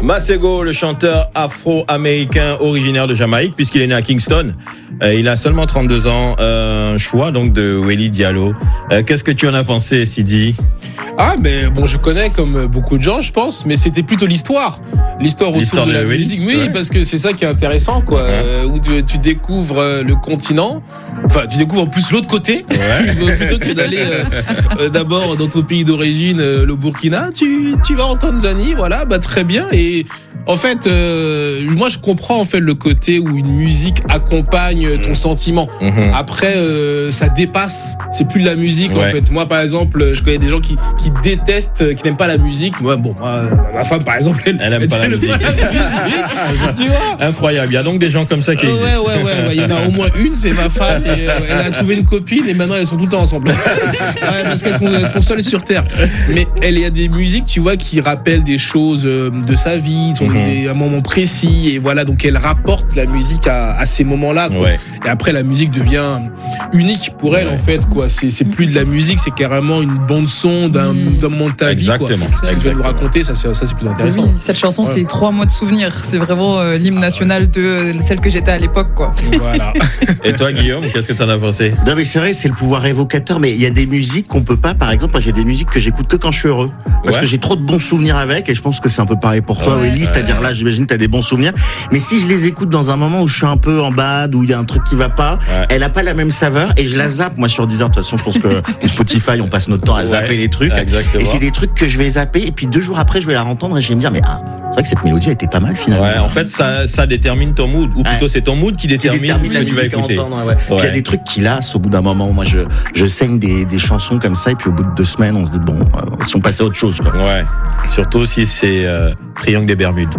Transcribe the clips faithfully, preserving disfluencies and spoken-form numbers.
Masego, le chanteur afro-américain originaire de Jamaïque, puisqu'il est né à Kingston. Euh, il a seulement trente-deux ans. Euh, un choix donc de Welly Diallo. Euh, qu'est-ce que tu en as pensé, Sidi? Ah, mais bon, je connais comme beaucoup de gens, je pense, mais c'était plutôt l'histoire. L'histoire autour l'histoire de, de la Welly. Musique. Oui, ouais. Parce que c'est ça qui est intéressant, quoi. Ouais. Euh, où tu, tu découvres euh, le continent. Enfin, tu découvres en plus l'autre côté. Ouais. Plutôt que d'aller euh, euh, d'abord dans ton pays d'origine, euh, le Burkina, tu, tu vas en Tanzanie, voilà, bah très bien. Et en fait, euh, moi, je comprends en fait le côté où une musique accompagne ton sentiment. Mm-hmm. Après, euh, ça dépasse. C'est plus de la musique, ouais. En fait. Moi, par exemple, je connais des gens qui, qui détestent, qui n'aiment pas la musique. Moi, bon, moi, ma femme, par exemple, elle, elle aime pas la musique. Tu vois? Incroyable. Il y a donc des gens comme ça qui euh, existent. Ouais, ouais, ouais, ouais. Il y en a au moins une, c'est ma femme. Et, euh, elle a trouvé une copine et maintenant elles sont tout le temps ensemble. Ouais, parce qu'elles sont, elles sont seules sur terre. Mais elle, il y a des musiques, tu vois, qui rappellent des choses de sa vie, sont mm-hmm. des, un moment précis. Et voilà, donc elle rapporte la musique à, à ces moments-là. Quoi. Ouais. Et après, la musique devient unique pour elle, ouais. En fait. Quoi. C'est, c'est plus de la musique, c'est carrément une bande-son d'un, d'un moment de ta Exactement. vie. Quoi. Ce que tu vas nous raconter, ça c'est, ça, c'est plus intéressant. Oui, cette chanson, ouais. C'est trois mois de souvenirs. C'est vraiment euh, l'hymne national de celle que j'étais à l'époque. Quoi. Voilà. Et toi, Guillaume, qu'est-ce que t'en as pensé? Non, mais c'est vrai, c'est le pouvoir évocateur, mais il y a des musiques qu'on peut pas, par exemple, moi j'ai des musiques que j'écoute que quand je suis heureux. Parce ouais. que j'ai trop de bons souvenirs avec, et je pense que c'est un peu pareil pour toi, ouais, Welly, ouais. C'est-à-dire là, j'imagine que t'as des bons souvenirs. Mais si je les écoute dans un moment où je suis un peu en bad, où il y a un truc qui va pas, ouais. Elle a pas la même saveur, et je la zappe, moi sur Deezer, de toute façon, je pense que Spotify, on passe notre temps à zapper ouais. Les trucs. Exactement. Et c'est des trucs que je vais zapper, et puis deux jours après, je vais la entendre, et je vais me dire, mais ah, c'est vrai que cette mélodie, elle était pas mal, finalement. Ouais, en fait, ça, ça détermine ton mood, ou plutôt ouais. C'est ton mood qui détermine, qui détermine ce que tu vas écouter. Entendre, ouais. Ouais. Il y a des trucs qui lassent au bout d'un moment. Moi, je, je saigne des, des chansons comme ça, et puis au bout de deux semaines, on se dit, bon, euh, si on passait à autre chose, quoi. Ouais. Surtout si c'est, euh, Triangle des Bermudes.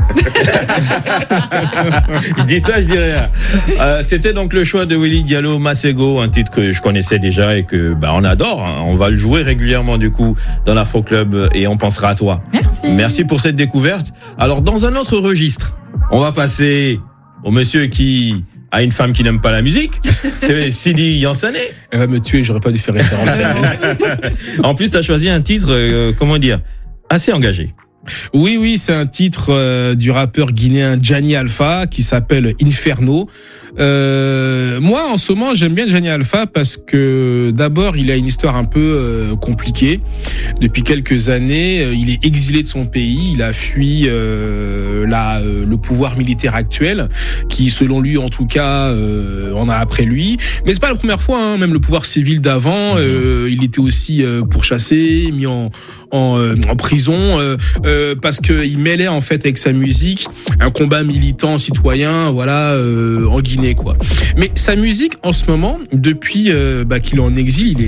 Je dis ça, je dis rien. Euh, c'était donc le choix de Welly Diallo, Masego, un titre que je connaissais déjà et que, bah, on adore, hein. On va le jouer régulièrement, du coup, dans l'Afro Club, et on pensera à toi. Merci. Merci pour cette découverte. Alors, dans un autre registre, on va passer au monsieur qui a une femme qui n'aime pas la musique. C'est Sidi Yansane. Elle va me tuer, j'aurais pas dû faire référence. En plus, t'as choisi un titre, euh, comment dire, assez engagé. Oui, oui, c'est un titre euh, du rappeur guinéen Gianni Alpha qui s'appelle Inferno. Euh, moi, en ce moment, j'aime bien Gianni Alpha parce que d'abord, il a une histoire un peu euh, compliquée. Depuis quelques années, euh, il est exilé de son pays. Il a fui euh, la, euh, le pouvoir militaire actuel, qui, selon lui, en tout cas, euh, en a après lui. Mais c'est pas la première fois. Hein, même le pouvoir civil d'avant, euh, il était aussi euh, pourchassé, mis en en, euh, en prison euh, euh, parce que il mêlait en fait avec sa musique un combat militant citoyen, voilà, euh, en Guinée quoi. Mais sa musique en ce moment, depuis euh, bah, qu'il est en exil, il est